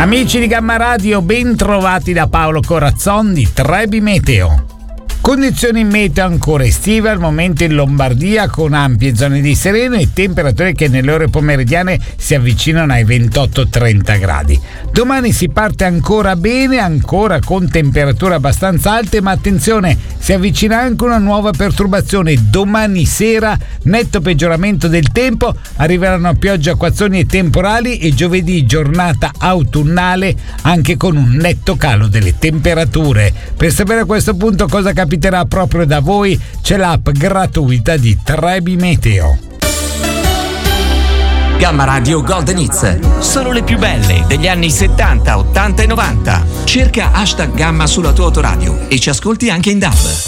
Amici di Gamma Radio, ben trovati da Paolo Corazzon di Trebi Meteo. Condizioni meteo ancora estive al momento in Lombardia, con ampie zone di sereno e temperature che nelle ore pomeridiane si avvicinano ai 28-30 gradi. Domani si parte ancora bene, ancora con temperature abbastanza alte, ma attenzione, si avvicina anche una nuova perturbazione. Domani sera netto peggioramento del tempo, arriveranno piogge, acquazzoni e temporali, e giovedì giornata autunnale anche con un netto calo delle temperature. Per sapere a questo punto cosa capiterà proprio da voi, c'è l'app gratuita di Trebi Meteo. Gamma Radio Golden Hits, solo le più belle degli anni 70, 80 e 90. Cerca #Gamma sulla tua autoradio e ci ascolti anche in DAB.